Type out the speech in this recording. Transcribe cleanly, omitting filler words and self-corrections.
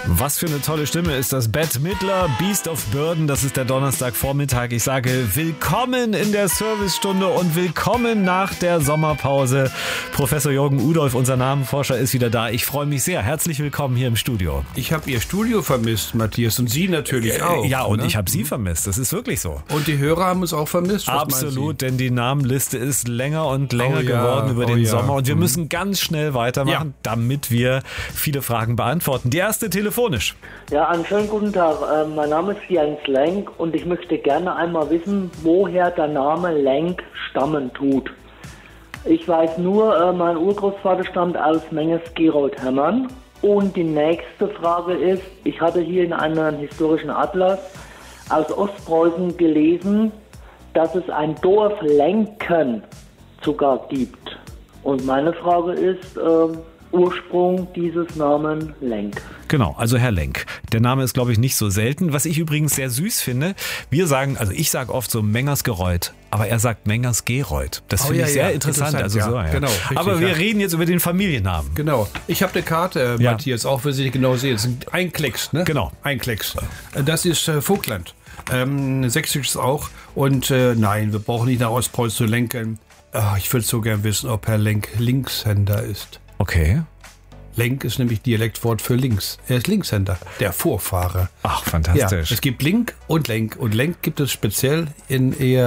Was für eine tolle Stimme ist das. Bette Midler, Beast of Burden, das ist der Donnerstagvormittag. Ich sage willkommen in der Servicestunde und willkommen nach der Sommerpause. Professor Jürgen Udolph, unser Namenforscher, ist wieder da. Ich freue mich sehr. Herzlich willkommen hier im Studio. Ich habe Ihr Studio vermisst, Matthias, und Sie natürlich auch. Ja, und ne? ich habe Sie vermisst. Das ist wirklich so. Und die Hörer haben uns auch vermisst. Was Absolut, denn die Namenliste ist länger und länger geworden über den Sommer. Und wir müssen ganz schnell weitermachen, damit wir viele Fragen beantworten. Die erste telefonisch. Ja, einen schönen guten Tag. Mein Name ist Jens Lenk und ich möchte gerne einmal wissen, woher der Name Lenk stammen tut. Ich weiß nur, mein Urgroßvater stammt aus Menges-Gerold-Hemmern. Und die nächste Frage ist, ich hatte hier in einem historischen Atlas aus Ostpreußen gelesen, dass es ein Dorf Lenken sogar gibt. Und meine Frage ist, Ursprung dieses Namen Lenk. Genau, also Herr Lenk. Der Name ist, glaube ich, nicht so selten. Was ich übrigens sehr süß finde, wir sagen, also ich sage oft so Mengersgereuth, aber er sagt Mengersgereuth. Das finde ich sehr interessant. Also so, genau, richtig, aber wir reden jetzt über den Familiennamen. Genau. Ich habe eine Karte, Matthias, auch wenn Sie genau sehen. Es sind ein Klecks, ne? Genau. Ein Klecks. Das ist Vogtland. Sächsisches auch. Und nein, wir brauchen nicht nach Ostpreußen zu lenken. Ich würde so gern wissen, ob Herr Lenk Linkshänder ist. Okay. Lenk ist nämlich Dialektwort für links. Er ist Linkshänder, der Vorfahre. Ach, fantastisch. Ja, es gibt Link. Und Lenk gibt es speziell in eher